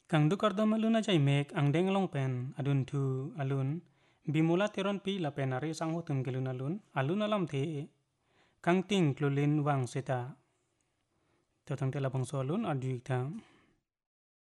Kang du kardom alun ajay mek ang deng long pen adun tu alun bimula teron pi la pen are sang hotum gelun alun alam the kang ting klulin wang seta totang tela bangso alun adu ta